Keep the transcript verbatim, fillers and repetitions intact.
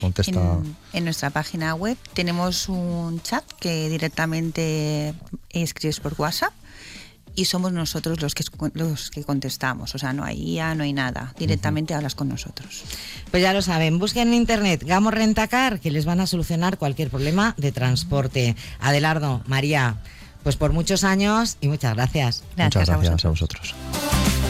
contesta. En, en nuestra página web tenemos un chat que directamente escribes por WhatsApp y somos nosotros los que los que contestamos. O sea, no hay I A, no hay nada. Directamente uh-huh. hablas con nosotros. Pues ya lo saben, busquen en internet Gamo Rentacar, que les van a solucionar cualquier problema de transporte. Adelardo, María, pues por muchos años y muchas gracias. Gracias muchas gracias a a vosotros.